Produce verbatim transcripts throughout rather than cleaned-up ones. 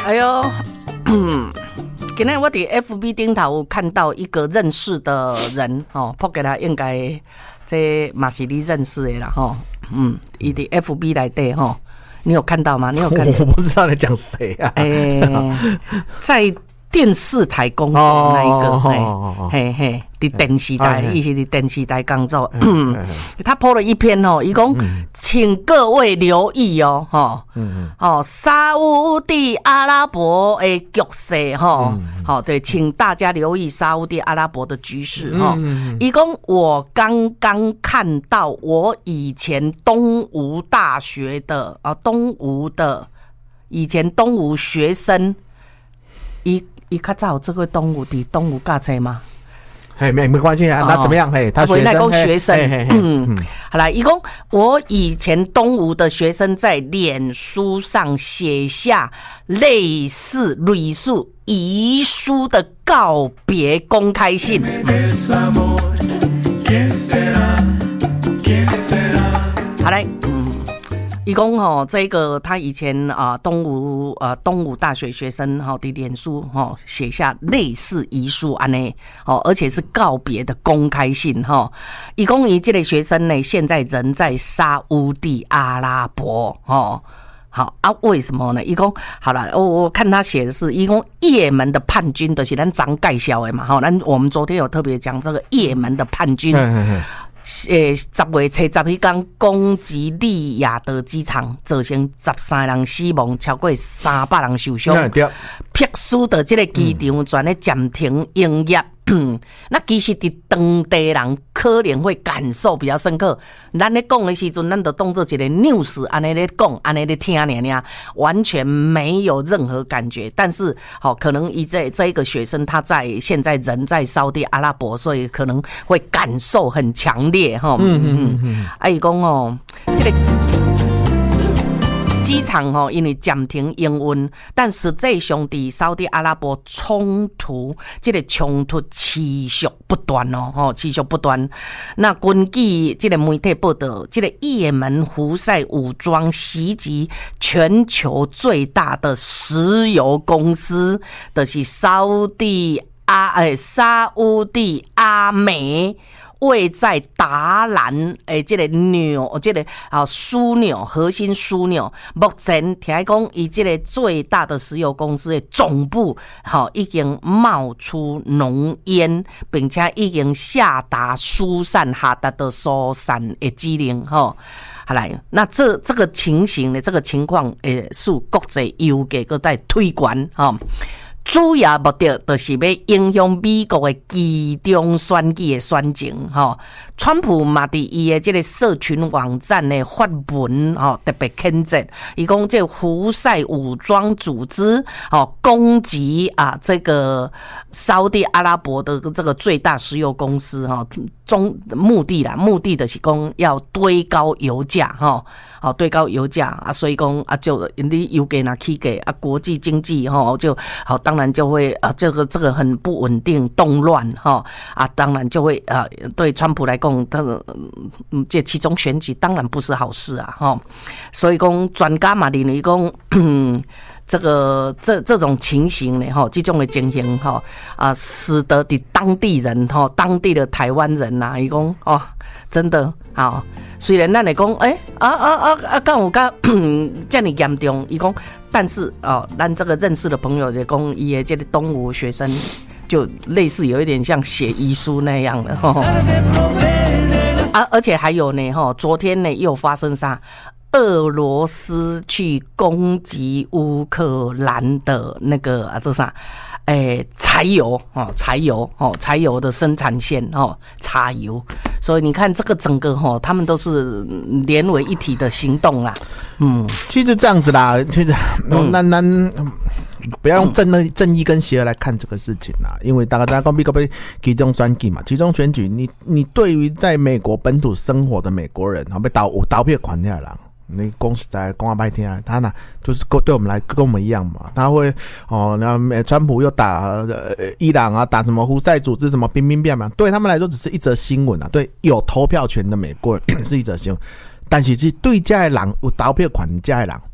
哎呦，嗯，今天我在 F B 顶头看到一个认识的人哦，扑给他应该这嘛是你认识的啦哈，嗯，伊在 F B 内底哈，你有看到吗？你有看到？ 我不知道你讲谁啊？ 哎、欸，在电视台工作那一个，嘿、哦，嘿嘿，在电视台，伊是在电视台工作。嗯，他 po 了一篇哦，伊讲，请各位留意哦，哈，哦，沙烏地阿拉伯的局勢哈，好，对，请大家留意沙烏地阿拉伯的局勢哈。伊講我剛剛看到我以前東吳大學的啊，東吳的以前東吳學生，伊。伊较早这个东吴伫东吴教册吗？ 嘿，没没关系啊，那怎么样？嘿，他学生，学生，嗯，好啦，伊讲我以前东吴的学生在脸书上写下类似类似遗书的告别公开信。好来，嗯。伊讲吼，这个他以前啊东吴呃东吴大学学生哈的脸书哈写下类似遗书安尼哦，而且是告别的公开信哈。伊讲伊这个学生呢，现在人在沙烏地阿拉伯哦。好啊，为什么呢？伊讲好了，我我看他写的是，伊讲也门的叛军，就是咱常介绍的嘛。好，咱我们昨天有特别讲这个也门的叛军。诶，十月初十迄天攻击利雅得机场，造成十三人死亡，超过三百人受伤。迫使的这个机场全咧暂停营业。那其实伫当地人可能会感受比较深刻。咱咧讲的时阵，咱就当做一个 news 安尼咧讲，安尼咧听尔尔，完全没有任何感觉。但是，好、哦，可能以这这一个学生他在现在人在沙烏地阿拉伯，所以可能会感受很强烈哈。嗯嗯嗯。啊，伊讲哦，这个。机场吼，因为暂停营运，但实际上伫沙烏地阿拉伯冲突，这个冲突持续不断哦，吼，持续不断。那根据这个媒体报道，这个也门胡塞武装袭击全球最大的石油公司，就是沙烏地阿诶沙烏地阿美。位在达兰诶，这个纽，这个啊枢纽核心枢纽，目前听讲，以这个最大的石油公司的总部，好、哦、已经冒出浓烟，并且已经下达疏散哈达的疏散的指令，哈、哦。好来，那这这个情形呢，这个情况诶，是国际油价搁在推悬，哈、哦。主要目的就是要影响美国的期中选举的选情吼。川普嘛伫伊的这个社群网站的发文吼，特别谴责，伊讲这胡塞武装组织吼攻击啊这个沙烏地阿拉伯的这个最大石油公司吼，中目的啦，目的的是讲要堆高油价吼。好，堆高油价啊，所以讲啊，就你油价那起价啊，国际经济哈就好，当然就会啊，这个这个很不稳定、动乱哈啊，当然就会啊，对川普来讲，他嗯，这其中选举当然不是好事啊哈，所以讲专家嘛认为讲，嗯。这个这这种情形呢，哈，这种的情形哈啊，使得的当地人哈，当地的台湾人呐、啊，伊讲哦，真的好，虽然咱来讲，哎、欸、啊啊啊啊，敢有甲这么严重，伊讲，但是哦，咱这个认识的朋友就讲，伊的这个东吴学生就类似有一点像写遗书那样的哈。啊，而且还有呢，哈，昨天呢又发生啥？俄罗斯去攻击乌克兰的那个啊，这啥？诶，柴油哦，柴油哦，柴油的生产线哦，柴油。所以你看，这个整个哈、哦，他们都是连为一体的行动啦。嗯， 其实这样子啦，其实那那、嗯、不要用正的正义跟邪恶来看这个事情啦，因为大家在讲美国被其中选举嘛，其中选举，你你对于在美国本土生活的美国人，被投有投票权的人。你讲实在讲话白听，他呢就是对我们来跟我们一样嘛，他会哦，那川普又打、呃、伊朗啊，打什么胡塞组织什么兵兵变嘛，对他们来说只是一则新闻啊，对有投票权的美国人是一则新闻，但是是对这些人有投票权这些人，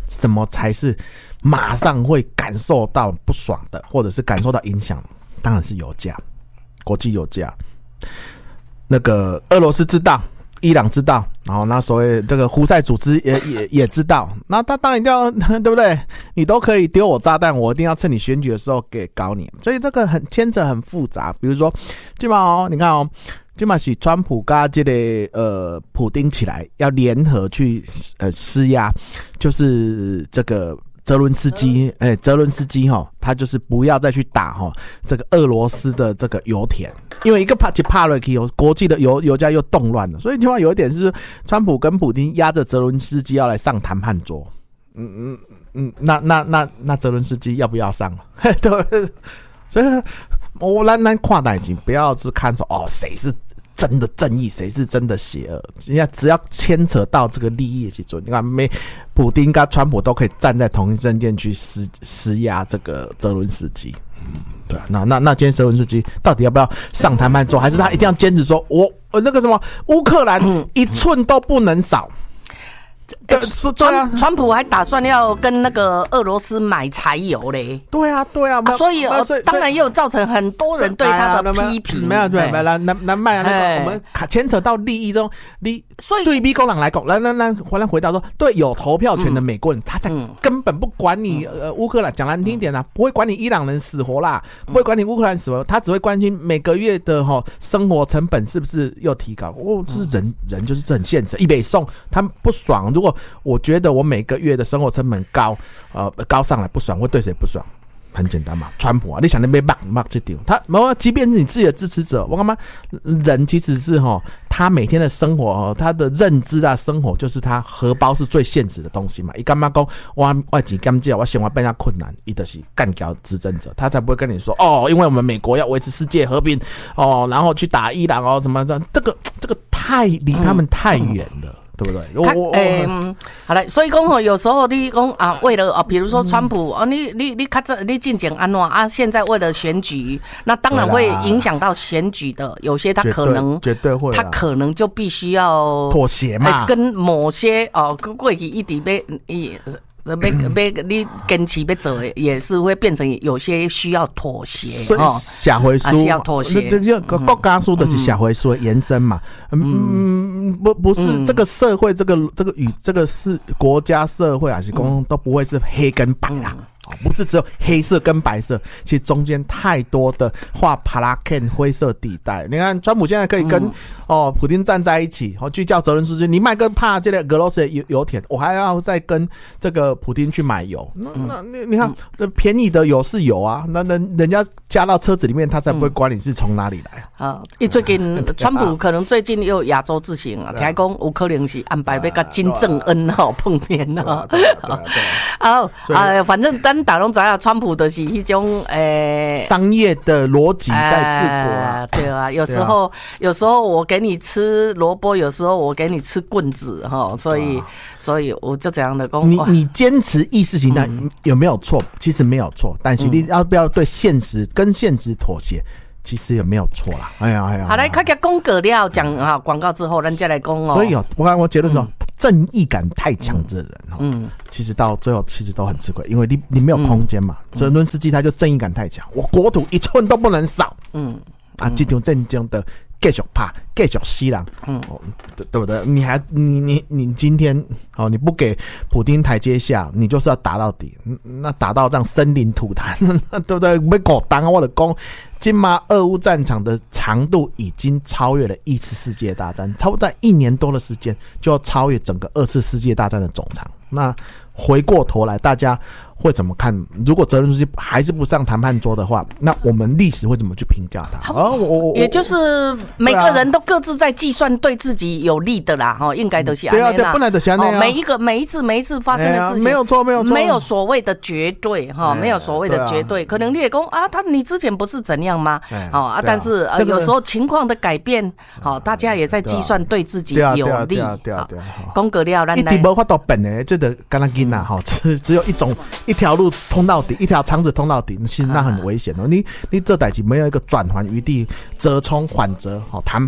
什么才是马上会感受到不爽的，或者是感受到影响？当然是油价，国际油价。那个俄罗斯知道，伊朗知道，然后那所谓这个胡塞组织也也也知道，那他当然一定要，对不对？你都可以丢我炸弹，我一定要趁你选举的时候给搞你。所以这个很牵扯很复杂。比如说，基本上哦，你看哦，基本上是川普跟这个呃普丁起来要联合去呃施压，就是这个。泽伦斯基，哎、欸，泽伦斯基哈，他就是不要再去打哈这个俄罗斯的这个油田，因为一个怕就怕了，国际的油油价又动乱了，所以起码有一点是，川普跟普丁压着泽伦斯基要来上谈判桌，嗯嗯嗯，那那那那泽伦斯基要不要上？对，所以我咱咱看代志，不要只看说哦谁是。真的正义，谁是真的邪恶？人家只要牵扯到这个利益去做，你看，没普丁跟川普都可以站在同一阵线去施施压这个泽伦斯基。嗯，对啊，那那那今天泽伦斯基到底要不要上谈判桌，还是他一定要坚持说，我呃那个什么乌克兰一寸都不能少？ 欸、川川普还打算要跟那个俄罗斯买柴油嘞。 对啊，对啊， 啊所以、呃、当然也有造成很多人对他的批评。 没有对，没来南南麦啊，那个我们牵扯到利益中，利所以对美国人来讲，来来来，回来回到说，对有投票权的美国人，嗯、他才根本不管你、嗯、呃乌克兰，讲难听一点啊，不会管你伊朗人死活啦，不会管你乌克兰死活，他只会关心每个月的哈、哦、生活成本是不是又提高。哦，这是人、嗯、人就是很现实，一北宋他们不爽。如果我觉得我每个月的生活成本高，呃，高上来不爽，会对谁不爽？很简单嘛，川普啊，你想你被骂骂这点，他，即便是你自己的支持者，我干嘛？人其实是哈，他每天的生活，他的认知啊，生活就是他荷包是最现实的东西嘛。一干嘛讲我我钱减少，我生活变得困难，伊就是干掉执政者，他才不会跟你说哦，因为我们美国要维持世界和平哦，然后去打伊朗哦，什么这这个这个太离他们太远了。嗯对不对？我诶、欸，好嘞，所以讲吼，有时候你讲啊，为了啊，比如说川普哦、嗯，你你你看这你进前安怎啊？现在为了选举，那当然会影响到选举的。有些他可能绝对会， 他可能就必须要妥协嘛， 欸、跟某些哦过去一直被一。要要你坚持要做的，也是会变成有些需要妥协， 所以社会书、啊、 需要妥协。 这这国家书的是社会书的延伸嘛？嗯，不不是这个社会，这个这个与这个是国家社会还是公都不会是黑跟白啦。不是只有黑色跟白色，其实中间太多的画帕拉 Ken 灰色地带。你看，川普现在可以跟、嗯、哦普丁站在一起，哦去叫泽伦斯基，你卖个怕这个俄罗斯的油油田，我还要再跟这个普丁去买油。那那你你看，这、嗯、便宜的油是油啊，那人人家加到车子里面，他才不会管你是从哪里来。 啊，因为最近川普可能最近又亚洲之行啊，听讲有可能是安排要跟金正恩哈碰面哦。 对啊，对啊，对啊。 哦啊，反正单打拢知啊，川普的是一种诶、欸、 商业的逻辑在治国啊、 呃，对啊，有时候、啊、有时候我给你吃萝卜，有时候我给你吃棍子哈，所以、啊、所以我就这样的讲， 你你坚持意识形态、嗯、有没有错？其实没有错，但是你要不要对现实、嗯、跟现实妥协？其实也没有错啦，哎呀哎呀！ 好，来，快给公格了讲啊，广告之后，人家来讲哦。 所以哦，我看我结论说，嗯、正义感太强的人哈，嗯，其实到最后其实都很吃亏，因为你你没有空间嘛。泽伦斯基他就正义感太强，我国土一寸都不能少，嗯啊，这种正经的继续怕，继续死人，嗯，对对不对？你还你你你今天哦，你不给普丁台阶下，你就是要打到底，那打到这样生灵涂炭，对不对？没狗当我的功。今嘛，俄乌战场的长度已经超越了一次世界大战，差不多在一年多的时间就要超越整个二次世界大战的总长。那回过头来，大家会怎么看？如果泽伦斯基还是不上谈判桌的话，那我们历史会怎么去评价他？ 啊，我也就是每个人都各自在计算对自己有利的啦，哈，应该都是对啊，对，不能的想那样。 每一个每一次每一次发生的事情， 没有错，没有错， 没有所谓的绝对哈，没有所谓的绝对。可能你也讲啊，他你之前不是怎样吗？哦啊，但是呃有时候情况的改变，好，大家也在计算对自己有利。 对啊，对啊，对啊。 公格了， 一定无法度本的，这个干那紧呐，哈，只只有一种。一条路通到底，一条肠子通到底，其实那很危险哦。你你这代志没有一个转圜余地，折冲缓折，好谈判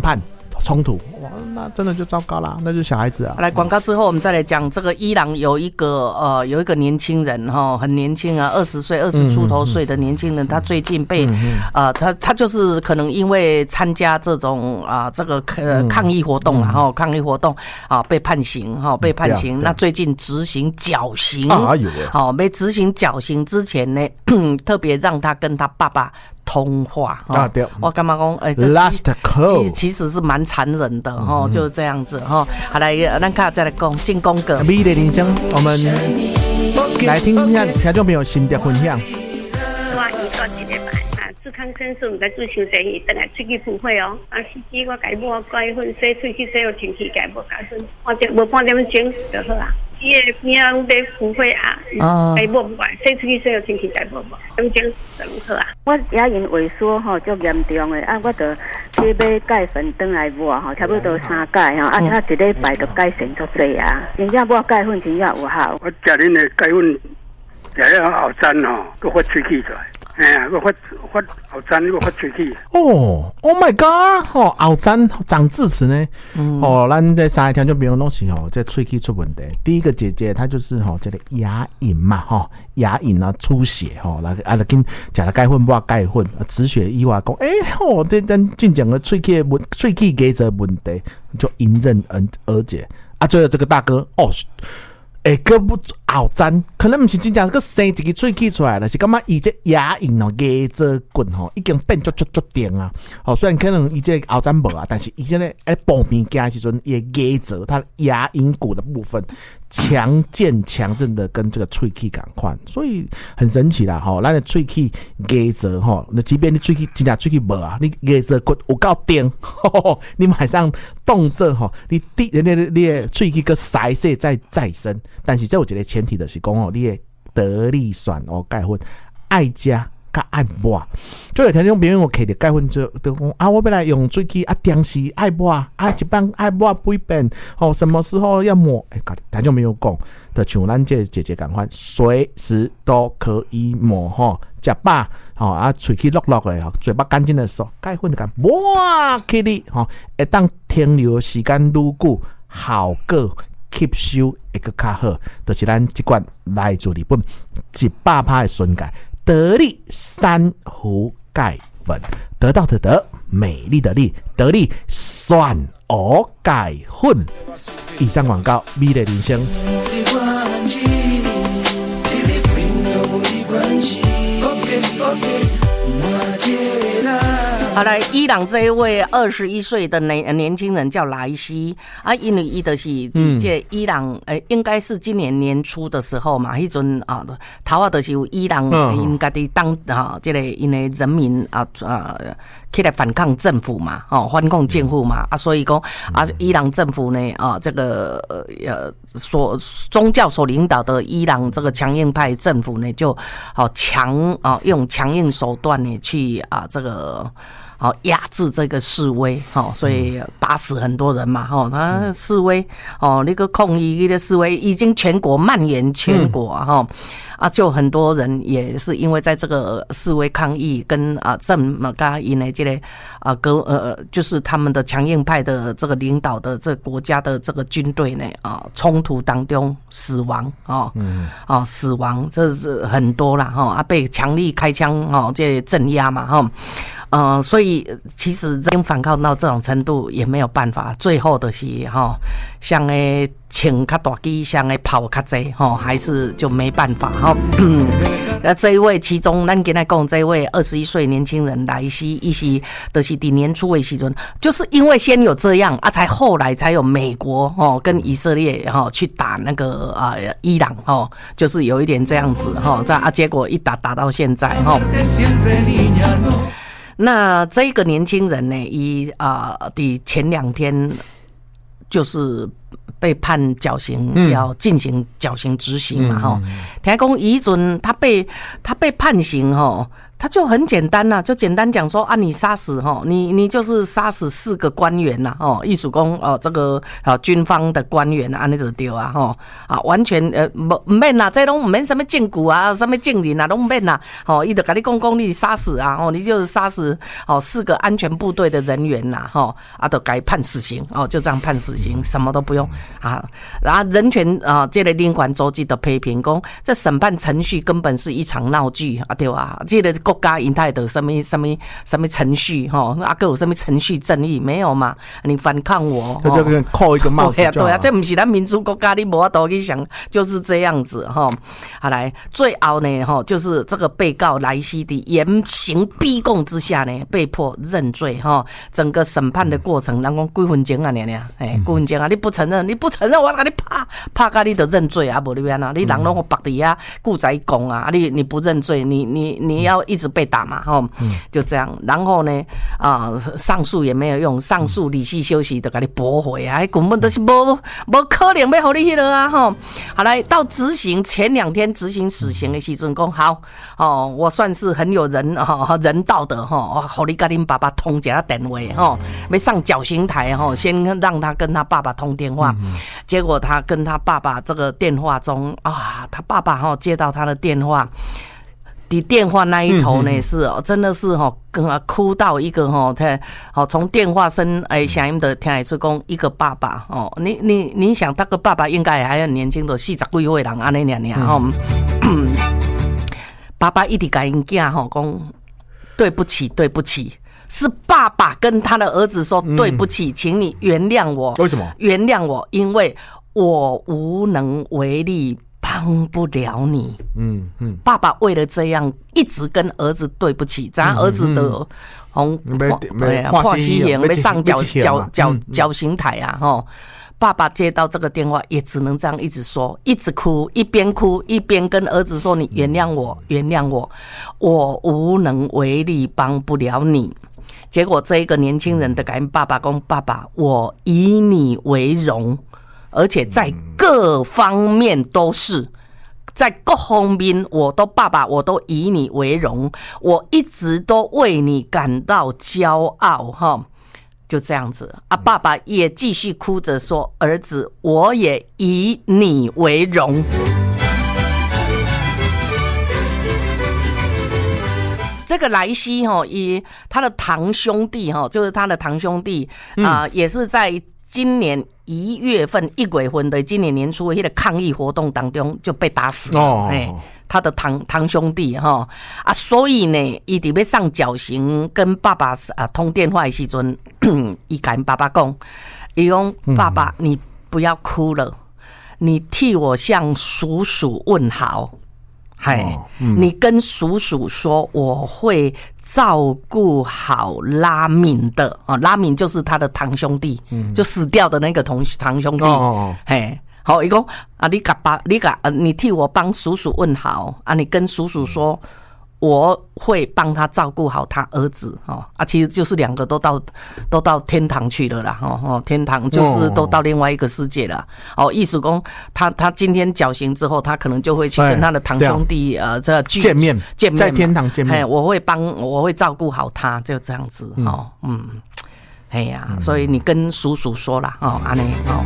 冲突，哇，那真的就糟糕啦，那就是小孩子啊。 来广告之后，我们再来讲这个伊朗有一个呃有一个年轻人哈，很年轻啊，二十岁、二十出头岁的年轻人，他最近被呃他他就是可能因为参加这种啊、呃、这个呃抗议活动啊哈、嗯，抗议活动啊被判刑哈，被判刑。那最近执行绞刑啊，有好被执行绞刑之前呢，特别让他跟他爸爸通话啊，对，我干嘛讲？哎，这 last call 其实是蛮残忍的哈、嗯，就是这样子哈。好，来，咱看再来讲进攻歌。 美丽人生，我们来听一下听众朋友心得分享。 我伊做一礼拜啊，志康先生唔在做伤生意，等来出去赴会哦。啊，司机我改抹改粉，洗出去洗有清气改抹改粉，半点无半点钟就好啦。伊个边啊在赴会啊，改抹唔管，洗出去洗有清气改抹抹，点钟就好啊。 我牙龈萎缩吼，足严重的啊，我就去买钙粉转来抹吼，差不多三钙吼，啊，啊一礼拜就改善足济啊。真正抹钙粉真正有效。 我食恁的钙粉，食了后餐吼，佮发喙齿出来。哎呀，我发发后簪，我发喙齿。 哦 ，Oh my God！ 哦，后簪长智齿呢。嗯、哦，咱这三个听众朋友拢是哦，这喙齿出问题。第一个姐姐她就是吼、哦，这个牙龈嘛，吼、哦，牙龈啊出血吼，来啊来跟食了钙粉抹钙粉，止血以外讲，哎、欸，哦，这咱进讲的喙齿问喙齿结着问题，就迎刃而解。啊，最后这个大哥哦。诶，个不后簪，可能毋是真正个生一个喙齿出来了，是感觉伊这牙龈哦，牙做棍吼，已经变足足足定啊。哦，虽然可能伊这后簪无啊，但是伊这个诶旁边加时阵，伊牙做它牙龈骨的部分强健强韧的，跟这个喙齿感款，所以很神奇啦。吼、哦，咱的喙齿牙做吼，那即便你喙齿真正喙齿无啊，你牙做骨有够定，你马上动作吼，你第你你你的喙齿个塞塞再再生。但是这有一个前提就是讲哦，你的得力酸哦钙粉爱加甲爱抹，就有听众朋友我摕着钙粉就就讲啊，我要来用喙齿啊，定时爱抹啊，一般爱抹几遍哦，什么时候要抹？哎、欸，听众朋友讲，就像咱这姐姐讲法，随时都可以抹吼，食饱吼啊，喙齿落落的吼，嘴巴干净的时候，钙粉就甲抹起哩吼，会当停留时间愈久，效果。吸收会更较好，就是咱这款来自日本一百趴的纯钙得力珊瑚钙粉，得到的得，美丽的丽，得力酸蚵钙粉。以上广告，美丽人生。 好来，伊朗这一位二十一岁的年年轻人叫莱西啊，因为伊就是这伊朗，诶、嗯，应该是今年年初的时候嘛，迄阵啊，头啊就是有伊朗因家己当啊，这个因为人民啊啊起来反抗政府嘛，哦，反抗政府嘛啊，所以讲啊，伊朗政府呢啊，这个呃所宗教所领导的伊朗这个强硬派政府呢，就好强啊，用强硬手段呢去啊这个。好压制这个示威，好，所以打死很多人嘛，哈，他示威，哦，那个抗议的示威已经全国蔓延全国哈，啊，就很多人也是因为在这个示威抗议跟啊政嘛，刚刚因为这个啊革呃，就是他们的强硬派的这个领导的这个国家的这个军队呢啊冲突当中死亡啊，嗯，啊死亡这是很多啦哈，啊被强力开枪哦这镇压嘛哈。呃，所以其实已经反抗到这种程度也没有办法，最后的是哈，像诶请较大机，像诶跑较济哈，还是就没办法哈。那这一位其中，咱今天讲这一位二十一岁年轻人莱西，伊是就是伫年初的时阵，就是因为先有这样啊，才后来才有美国哦跟以色列哈去打那个啊伊朗哦，就是有一点这样子哈，这啊结果一打打到现在哈。那这个年轻人呢，以啊的前两天就是被判绞刑，嗯、要进行绞刑执行嘛，哈、嗯。听讲以前他被他被判刑哈， 他就很简单呐、啊，就简单讲说啊，你杀死哈，你你就是杀死四个官员呐、啊，哦，艺术工哦，这个啊军方的官员啊，那就对啊，哈啊，完全呃不唔免啦，这拢唔免什么证据啊，什么证人啊，拢唔免啦，哦，伊就跟你讲讲你杀死啊，哦，你就是杀死哦四个安全部队的人员呐、啊，哈啊，都该判死刑哦，就这样判死刑，什么都不用啊，然后人权啊，这个领馆周记的批评讲，这审判程序根本是一场闹剧啊，对吧？这个国家因态的什么什么什么程序哈，啊，个有什么程序正义没有嘛？你反抗我， 他就跟扣一个帽子就好。 对啊，这不是咱民主国家，你无法度去想，就是这样子哈。好来，最后呢哈，就是这个被告莱西的严刑逼供之下呢，被迫认罪哈。整个审判的过程，人讲几分钟啊，娘娘，哎，几分钟啊，你不承认，你不承认，我给你拍拍到你就认罪啊，无你安那，你人拢绑底啊，顾在讲啊，你你不认罪，你你你要一直被打嘛，吼，就这样。然后呢，啊、呃，上诉也没有用，上诉理事休息就给你驳回啊，根本都是无无可能要给你迄个啊，吼。好来到执行前两天执行死刑的时阵，讲好哦，我算是很有人哦人道的吼，互你跟恁爸爸通一下电话吼，要上绞刑台吼，先让他跟他爸爸通电话，嗯、结果他跟他爸爸这个电话中啊，他爸爸哈接到他的电话。的电话那一头呢、嗯、是哦，真的是哈，跟啊哭到一个哈，他好从电话声哎响应的听得出讲一个爸爸哦，你你你想那个爸爸应该还很年轻的四十几岁人安尼娘娘哈，爸爸一直跟因囝哈讲对不起对不起，是爸爸跟他的儿子说对不起，嗯、请你原谅我。 为什么？ 原谅我，因为我无能为力。帮不了你，嗯嗯，爸爸为了这样一直跟儿子对不起，咱儿子的红破西刑被上绞绞绞绞刑台啊，吼！爸爸接到这个电话也只能这样一直说，一直哭，一边哭一边跟儿子说：“你原谅我，原谅我，我无能为力，帮不了你。”结果这一个年轻人的跟爸爸讲：“爸爸，我以你为荣。”而且在各方面都是，在各方面我都爸爸，我都以你为荣，我一直都为你感到骄傲哈，就这样子啊。爸爸也继续哭着说：“儿子，我也以你为荣。”这个莱西哈，以他的堂兄弟哈，就是他的堂兄弟啊、呃，也是在今年一月份一月份的今年年初的那个抗议活动当中就被打死了。哦，哎，他的堂堂兄弟哈啊，所以呢，伊伫要上绞刑，跟爸爸啊通电话的时阵，伊跟爸爸讲，伊讲爸爸，你不要哭了，你替我向叔叔问好。嗨、哦嗯，你跟叔叔说我会照顾好拉敏的啊，拉敏就是他的堂兄弟，嗯、就死掉的那个同堂兄弟。哦，嘿，好，伊讲啊，你甲爸，你甲你替我帮叔叔问好啊，你跟叔叔说。我会帮他照顾好他儿子哦啊，其实就是两个都到都到天堂去了啦哦哦，天堂就是都到另外一个世界了哦。意思讲他他今天绞刑之后，他可能就会去跟他的堂兄弟呃这个见面见面在天堂见面。 哎，我会帮我会照顾好他，就这样子哦嗯，哎呀、啊，所以你跟叔叔说啦哦，安尼哦。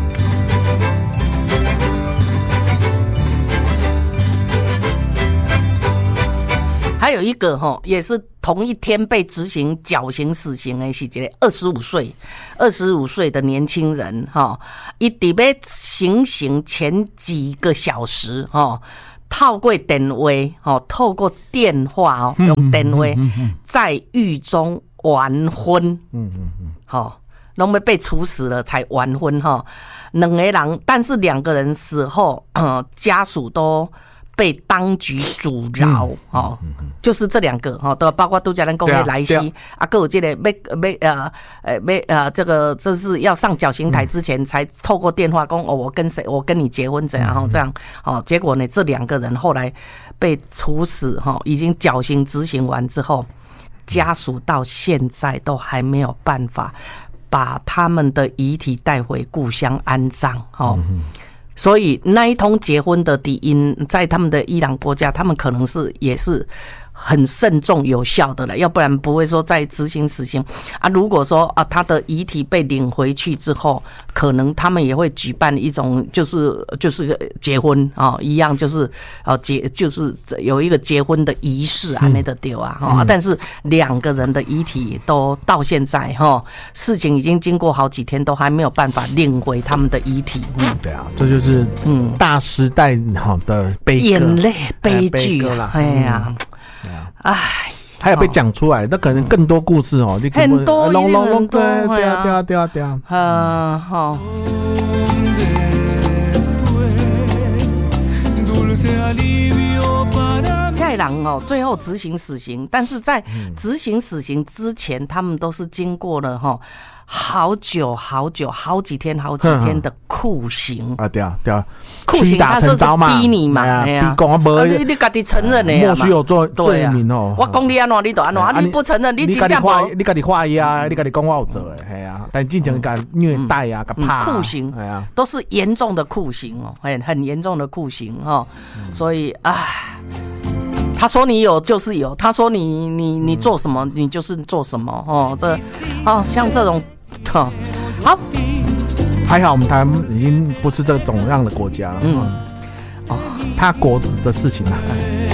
还有一个哈，也是同一天被执行绞刑死刑的是一个二十五岁、二十五岁的年轻人哈，伊伫要行刑前几个小时哈，透过电话哈，透过电话哦，用电话在狱中完婚，嗯嗯嗯，好，拢要被处死了才完婚哈，两个人，但是两个人死后，呃，家属都。被当局阻挠、嗯哦嗯嗯、就是这两个哈，都包括杜家人公的莱西啊，各有这个要要呃呃要呃这个这是要上绞刑台之前才透过电话讲哦，我跟谁我跟你结婚怎样哈、嗯、这样哦，结果呢这两个人后来被处死哈，已经绞刑执行完之后，家属到现在都还没有办法把他们的遗体带回故乡安葬哦。嗯所以那一通结婚的底因，在他们的伊朗国家，他们可能是也是很慎重有效的了，要不然不会说再执行死刑啊。如果说啊他的遗体被领回去之后，可能他们也会举办一种就是就是结婚啊、哦、一样，就是哦结就是有一个结婚的仪式啊那个丢啊哈、嗯。但是两个人的遗体都到现在哈、哦，事情已经经过好几天，都还没有办法领回他们的遗体。嗯， 对啊，这就是嗯大时代好的悲歌眼泪悲剧啊，哎呀。唉， 还有被讲出来，那可能更多故事哦， 很多， 龙龙龙，对对啊，对啊，对啊，对啊， 嗯，好。这些人哦，最后执行死刑，但是在执行死刑之前，他们都是经过了哈。好久好久好几天好几天的酷刑啊，对啊对啊， 酷刑他说是逼你嘛， 哎呀，逼讲啊，无你你家己承认的呀， 莫须有罪罪名哦。 我讲你安怎你就安怎，啊你不承认，你真正无， 你家己怀疑啊，你家己讲我有做的，系啊，但真正甲虐待啊，甲拍酷刑，哎呀，都是严重的酷刑哦，很很严重的酷刑哦，所以唉。他说你有就是有，他说你你你做什么你就是做什么哦，这哦像这种，哦、好， 还好我们台湾已经不是这种样的国家了，嗯，哦，他国子的事情啊。